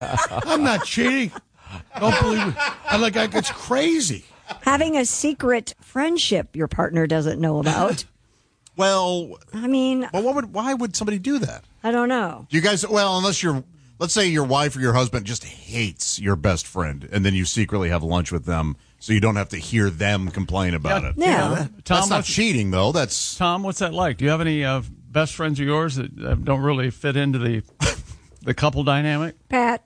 I'm not cheating. Don't believe it. It's crazy. Having a secret friendship your partner doesn't know about. Well, I mean, but why would somebody do that? I don't know. You guys, unless let's say your wife or your husband just hates your best friend, and then you secretly have lunch with them, so you don't have to hear them complain about it. Yeah. That's not cheating, though. Tom, what's that like? Do you have any best friends of yours that don't really fit into the couple dynamic? Pat.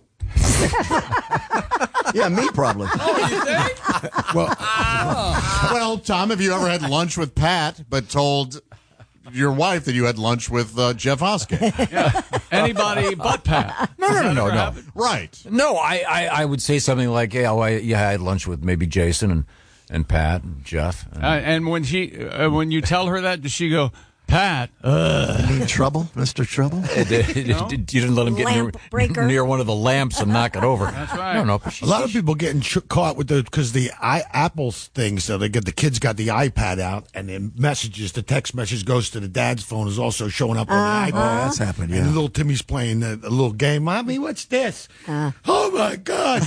Yeah, me probably. Oh, you think? Well, Tom, have you ever had lunch with Pat, but told your wife that you had lunch with Jeff Hoskey? Yeah. Anybody but Pat? No. Right. No, I would say something like, I had lunch with maybe Jason and Pat and Jeff. And when you tell her that, does she go, Pat? You mean Trouble, Mr. Trouble? You didn't let him get near one of the lamps and knock it over. That's right. No. A lot of people getting caught with because the Apple thing, so the kids got the iPad out, and the text message goes to the dad's phone is also showing up on the iPad. Oh, that's happened, yeah. And little Timmy's playing a little game. Mommy, what's this? Oh, my God.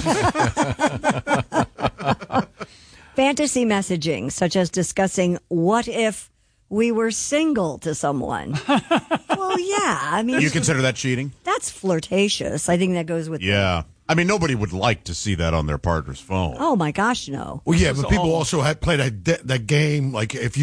Fantasy messaging, such as discussing what if we were single to someone. Well, yeah. I mean, You consider that cheating? that's flirtatious. I think that goes with. Yeah. I mean, nobody would like to see that on their partner's phone. Oh my gosh, no. Well, yeah, but people also had played that game. Like if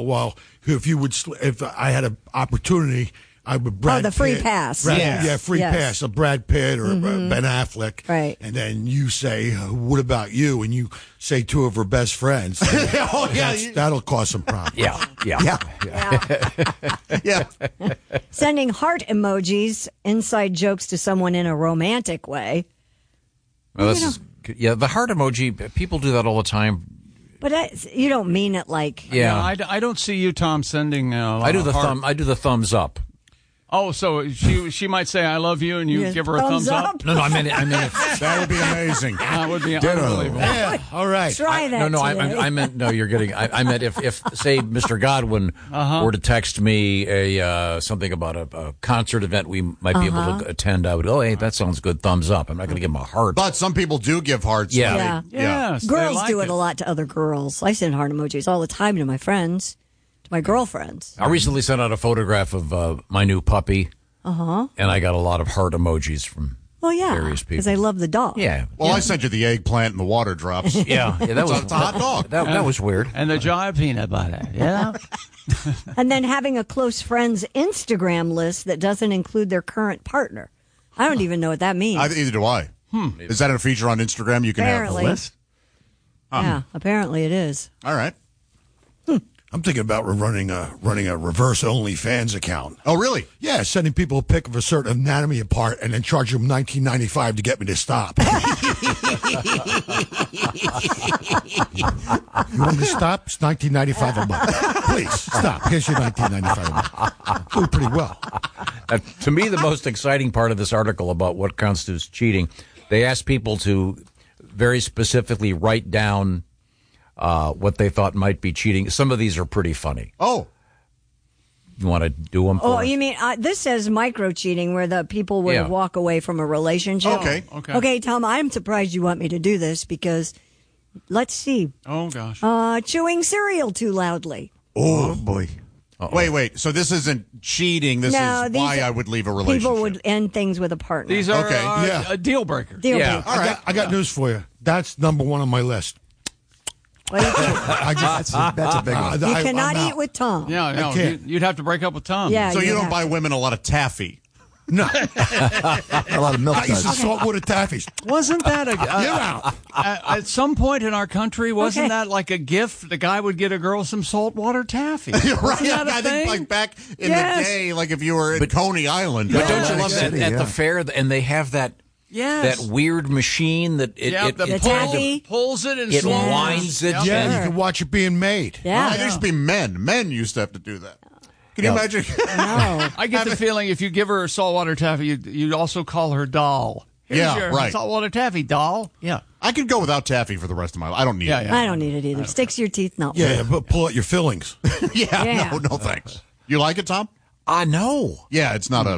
I had an opportunity, I would Brad the free Pitt, pass. free pass of Brad Pitt or Ben Affleck, Right. And then you say, "What about you?" And you say two of her best friends. That'll cause some problems. Yeah. Yeah. Sending heart emojis, inside jokes to someone in a romantic way. Well, the heart emoji, people do that all the time. But you don't mean it like. Yeah. No, I don't see you, Tom, sending. I do the thumbs up. Oh, so she might say "I love you" and you give her a thumbs up. No, I meant it. That would be amazing. That would be unbelievable. Yeah. All right. Try that. I meant no. You're getting. I meant if say Mr. Godwin were to text me something about a concert event we might be able to attend, I would go, hey, that sounds good. Thumbs up. I'm not going to give him a heart. But some people do give hearts. Yeah. Yes, Girls they do like it a lot to other girls. I send heart emojis all the time to my friends, to my girlfriends. I recently sent out a photograph of my new puppy. And I got a lot of heart emojis from various people. Because I love the dog. Yeah. Well, I sent you the eggplant and the water drops. Yeah, that was a hot dog. That was weird. And the jar peanut butter. Yeah. And then having a close friends Instagram list that doesn't include their current partner. I don't even know what that means. Either do I. Is that a feature on Instagram? You can Apparently. have a list? Yeah, apparently it is. All right. I'm thinking about running a reverse OnlyFans account. Oh, really? Yeah, sending people a pic of a certain anatomy part and then charging them $19.95 to get me to stop. You want me to stop? It's $19.95 a month. Please stop. Here's your $19.95 a month. Do pretty well. To me, the most exciting part of this article about what constitutes cheating, they asked people to very specifically write down what they thought might be cheating. Some of these are pretty funny. Oh. You want to do them? Oh, you mean this says micro cheating, where the people would walk away from a relationship? Okay. Tom, I'm surprised you want me to do this because, let's see. Oh, gosh. Chewing cereal too loudly. Oh, boy. Wait. So this isn't cheating. This is why I would leave a relationship. People would end things with a partner. These are a deal breaker. Deal breaker. All right. I got news for you. That's number one on my list. That's a big one. You cannot eat with Tom. Yeah, no, you'd have to break up with Tom. Yeah, So you don't buy women a lot of taffy. No. A lot of milk I used to duds. saltwater taffies. Wasn't that You're out. at some point in our country? Wasn't that like a gift? The guy would get a girl some saltwater taffy. Right. Wasn't that a I thing? think like back in Yes. the day, like if you were in Coney Island. But don't you Atlantic love that City, at the fair, and they have that Yes. that weird machine that pulls it and it slows. winds it. Yeah, and- you can watch it being made. Yeah. There used to be men. Men used to have to do that. Can you imagine? No. I get the feeling if you give her a saltwater taffy, you'd also call her doll. Here's your right. saltwater taffy, doll. Yeah. I could go without taffy for the rest of my life. I don't need it. I don't need it either. Sticks to your teeth, no. Yeah, but pull out your fillings. No thanks. You like it, Tom? I know. Yeah, it's not a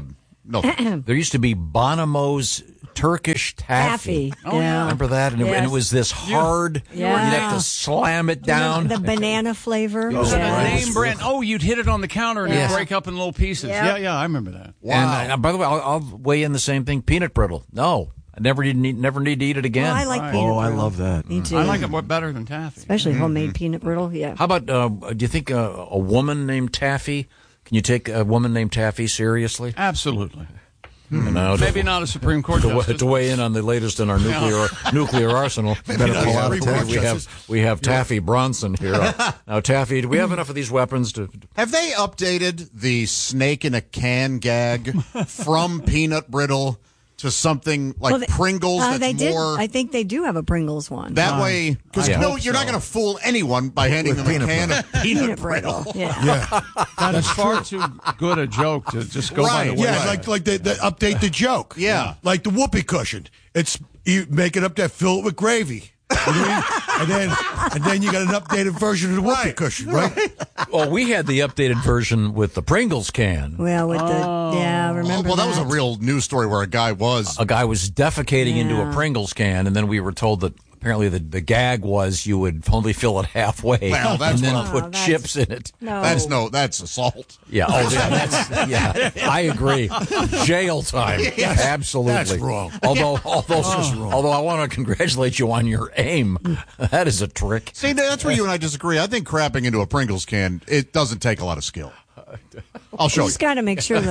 No. There used to be Bonomo's Turkish taffy. Yeah. Remember that? And, Yes. it was this hard. Yeah. You'd have to slam it down. The banana flavor. It was a Yeah. name brand. Oh, you'd hit it on the counter and Yeah. it'd break up in little pieces. Yeah. Yeah, I remember that. And by the way, I'll weigh in the same thing. Peanut brittle. No, I never need to eat it again. Well, I like peanut brittle. I love that. Me too. I like it better than taffy. Especially homemade peanut brittle. Yeah. How about, do you think a woman named Taffy, can you take a woman named Taffy seriously? Absolutely. No, Maybe not a Supreme Court justice. to weigh in on the latest in our nuclear arsenal. Better pull out a Taffy. We have Taffy Bronson here. Now, Taffy, do we have enough of these weapons to? Have they updated the snake in a can gag from peanut brittle to something like Pringles that's they did. more... I think they do have a Pringles one. That way, because I no, hope you're not going to fool anyone by handing them a can of peanut brittle. Yeah. That is far too good a joke to just go by the Right. way. Yeah, like they update the joke. Yeah. Like the whoopee cushion. It's you make it up there, fill it with gravy. You know what I mean? and then you got an updated version of the whoopee cushion, right? Well, we had the updated version with the Pringles can. Well, with remember Well, that was a real news story where a guy was... A guy was defecating into a Pringles can, and then we were told that apparently the gag was you would only fill it halfway Well, that's and then what- put chips in it. No. That's assault. Yeah. Oh, yeah. I agree. Jail time. Absolutely. That's wrong. Although I want to congratulate you on your aim. That is a trick. See, that's where you and I disagree. I think crapping into a Pringles can, it doesn't take a lot of skill. I'll show You you. just got to make sure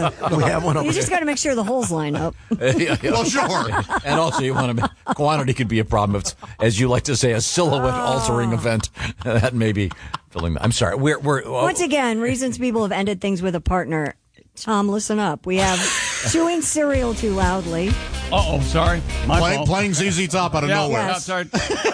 the holes line up. Well, sure. And also, you want to quantity could be a problem. If it's, as you like to say, a silhouette altering event. That may be filling. I'm sorry. We're Once again, reasons people have ended things with a partner. Tom, listen up. We have chewing cereal too loudly. Uh-oh, sorry. My fault. Playing ZZ Top out of nowhere. Yes. Sorry.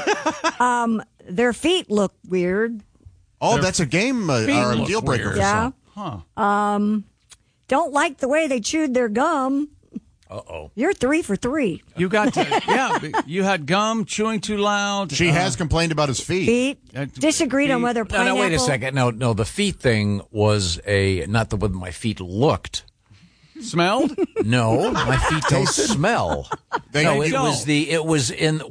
Their feet look weird. Oh, that's a game or a look deal breaker. weird. For Yeah. some. Don't like the way they chewed their gum. Uh-oh. You're 3 for 3. You got to, you had gum, chewing too loud. She has complained about his feet. Disagreed on whether pineapple. No, wait a second. No, the feet thing was not the way my feet looked. Smelled? No, my feet don't smell. They No, don't. it was in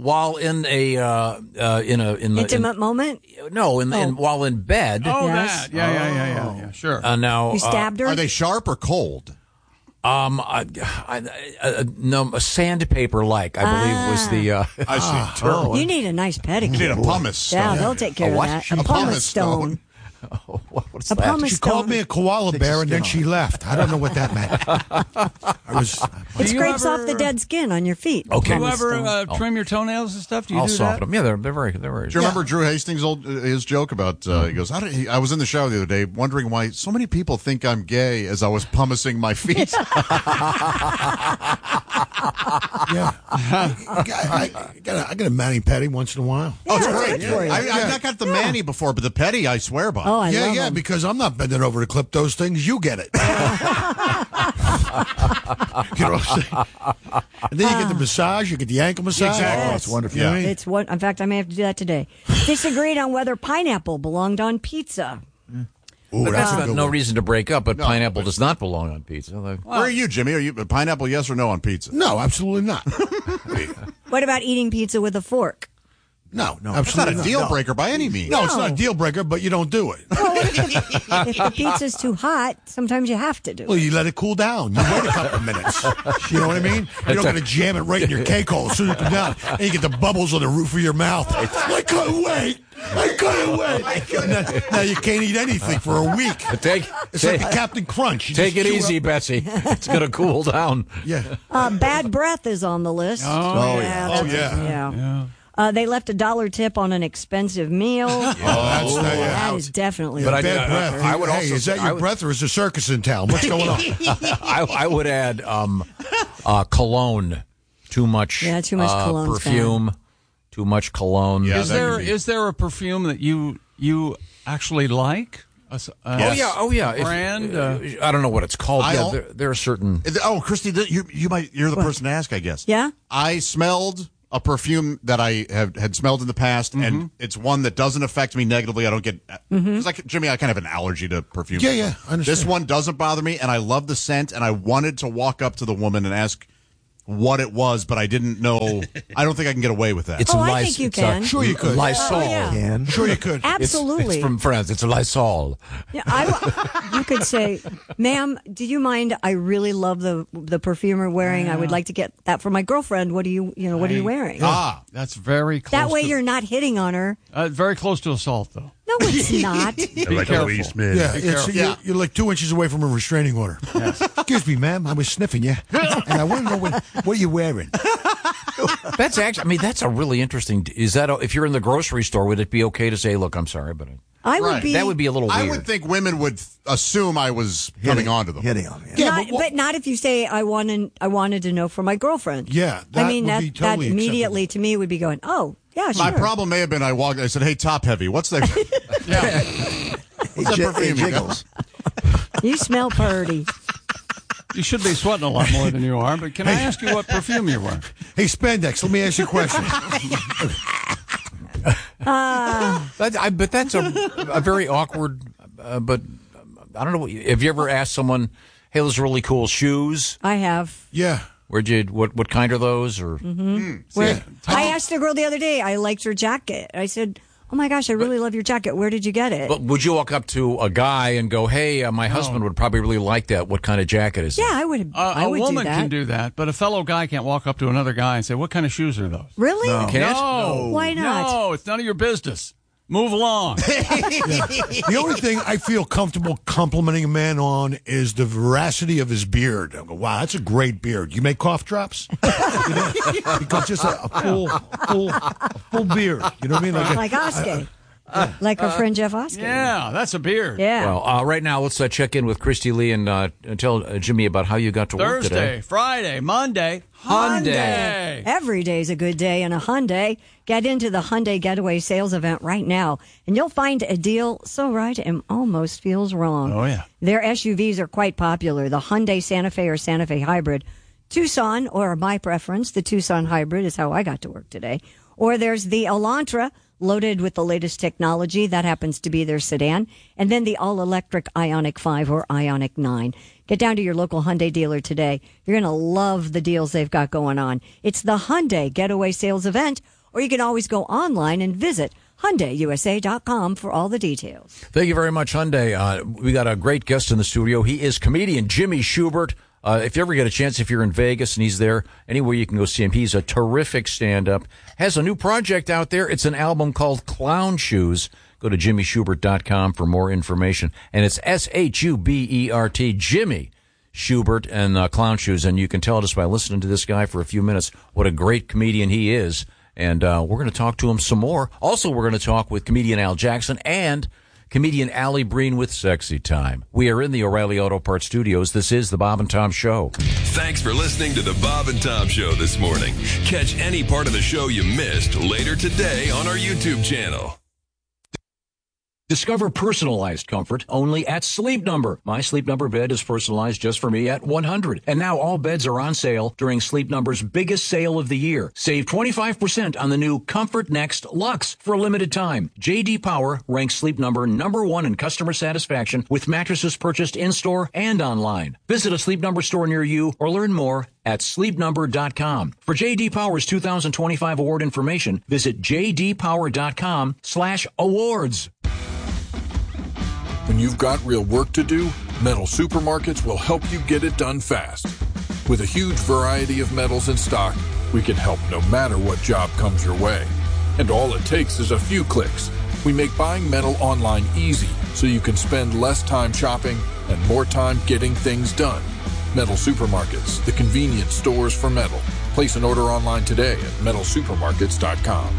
Intimate moment. while in bed. Oh, Yes. that. Yeah. Sure. Now You stabbed her. Are they sharp or cold? no, sandpaper like I believe was the. I see. term. You need a nice pedicure. You need a pumice stone. Yeah, they'll take care of what? that. A A pumice pumice stone. What's A that? pumice She called stone. me a koala bear and then she left. I don't know what that meant. It scrapes ever- off the dead skin on your feet. Okay. Do you Pumice ever stone. trim your toenails and stuff? Do you I'll do soften that? them. Yeah, they're very. Do you remember Drew Hastings' his joke about? He goes, I was in the shower the other day, wondering why so many people think I'm gay as I was pumicing my feet. Yeah. I got a mani-pedi once in a while. Oh, it's Yeah, great. good for you. I've not got the Manny before, but the petty I swear by. Oh, I yeah, love yeah, them. because I'm not bending over to clip those things. You get it. You know what I'm saying? And then you get the massage, you get the ankle massage. Exactly. Yes. That's wonderful. You know what I mean? It's what. In fact, I may have to do that today. Disagreed on whether pineapple belonged on pizza. Ooh, But that's that's a good no one. reason to break up. But pineapple does not belong on pizza. Where are you, Jimmy? Are you pineapple? Yes or no on pizza? No, absolutely not. What about eating pizza with a fork? No, It's not absolutely a deal breaker by any means. No, it's not a deal breaker, but you don't do it. If the pizza's too hot, sometimes you have to do Well, it. you let it cool down. You wait a couple of minutes. You know what I mean? You don't got to jam it right in your cake hole as soon as you come down. And you get the bubbles on the roof of your mouth. I couldn't wait. Now you can't eat anything for a week. It's like the Captain Crunch. You Take just it chew easy, up- Betsy. It's going to cool down. Yeah. Bad breath is on the list. Oh, that's- yeah. They left $1 tip on an expensive meal. That is definitely. But Bad breath. I would Hey, also is that I your would- breath or is there a circus in town? What's going on? I would add cologne. Too much. Yeah, too much cologne's perfume. Too much cologne. Yeah, Is there a perfume that you actually like? Yes. Oh yeah. Brand? I don't know what it's called. I Yeah, al- there are certain. Oh, Christy, you're the person to ask, I guess. Yeah? I smelled a perfume that I had smelled in the past, and it's one that doesn't affect me negatively. I don't get it's like Jimmy. I kind of have an allergy to perfume. Yeah, I understand. This one doesn't bother me, and I love the scent. And I wanted to walk up to the woman and ask what it was, but I didn't know. I don't think I can get get away with that. It's I think you can. Sure you could. Lysol. yeah. Sure you could. Absolutely. It's from France. It's a Lysol. Yeah, you could say, "Ma'am, do you mind? I really love the perfume you're wearing. I would like to get that for my girlfriend. What are you wearing? That's very close. That way you're not hitting on her. Very close to assault, though. No, it's not. Like careful. a policeman. Yeah, you're like 2 inches away from a restraining order. Excuse me, ma'am. I was sniffing you, and I want to know what you're wearing. That's actually. I mean, that's a really interesting. Is that if you're in the grocery store, would it be okay to say, "Look, I'm sorry, but I would Right. be. that would be a little weird"? I would think women would assume I was coming on to them. Hitting on me. Yeah, but not if you say I wanted to know for my girlfriend. Yeah, I that mean would that be totally that immediately to me would be going, oh yeah, sure. My problem may have been I said, "Hey, Top Heavy, what's that?" Hey, perfume you Jiggles. You smell purty. You should be sweating a lot more than you are, but can I ask you what perfume you're wearing? Hey, Spandex, let me ask you a question. But that's a very awkward. But I don't know. Have you ever asked someone, "Hey, those really cool shoes. I have. Yeah. What kind are those?" Or Where I asked a girl the other day, I liked her jacket. I said, "Oh my gosh, I really love your jacket. Where did you get it?" but would you walk up to a guy and go, "Hey, my husband would probably really like that. What kind of jacket is it?" Yeah, I would. I A would woman do that. can do that, but a fellow guy can't walk up to another guy and say, "What kind of shoes are those?" Really? Can't? No. Why not? No, it's none of your business. Move along. The only thing I feel comfortable complimenting a man on is the veracity of his beard. I go, wow, that's a great beard. You make cough drops? Because just a full beard. You know what I mean? Like Oskay. Like our friend Jeff Oskay. Yeah, that's a beard. Yeah. Well, right now, let's check in with Christy Lee and tell Jimmy about how you got to work Thursday, today. Friday, Monday, Hyundai. Every day's a good day in a Hyundai. Get into the Hyundai Getaway Sales event right now, and you'll find a deal so right it almost feels wrong. Oh, yeah. Their SUVs are quite popular. The Hyundai Santa Fe or Santa Fe Hybrid, Tucson, or my preference, the Tucson Hybrid is how I got to work today. Or there's the Elantra, loaded with the latest technology. That happens to be their sedan. And then the all-electric Ioniq 5 or Ioniq 9. Get down to your local Hyundai dealer today. You're going to love the deals they've got going on. It's the Hyundai Getaway Sales event, or you can always go online and visit HyundaiUSA.com for all the details. Thank you very much, Hyundai. We got a great guest in the studio. He is comedian Jimmy Schubert. If you ever get a chance, if you're in Vegas and he's there, anywhere you can go see him. He's a terrific stand-up. Has a new project out there. It's an album called Clown Shoes. Go to jimmyschubert.com for more information. And it's Schubert, Jimmy Schubert and Clown Shoes. And you can tell just by listening to this guy for a few minutes what a great comedian he is. And we're going to talk to him some more. Also, we're going to talk with comedian Al Jackson and comedian Allie Breen with Sexy Time. We are in the O'Reilly Auto Parts studios. This is the Bob and Tom Show. Thanks for listening to the Bob and Tom Show this morning. Catch any part of the show you missed later today on our YouTube channel. Discover personalized comfort only at Sleep Number. My Sleep Number bed is personalized just for me at $100. And now all beds are on sale during Sleep Number's biggest sale of the year. Save 25% on the new Comfort Next Luxe for a limited time. J.D. Power ranks Sleep Number #1 in customer satisfaction with mattresses purchased in-store and online. Visit a Sleep Number store near you or learn more at sleepnumber.com. For J.D. Power's 2025 award information, visit jdpower.com/awards. When you've got real work to do, Metal Supermarkets will help you get it done fast. With a huge variety of metals in stock, we can help no matter what job comes your way. And all it takes is a few clicks. We make buying metal online easy so you can spend less time shopping and more time getting things done. Metal Supermarkets, the convenient stores for metal. Place an order online today at metalsupermarkets.com.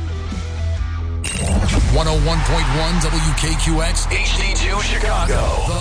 101.1 WKQX HD2 Chicago.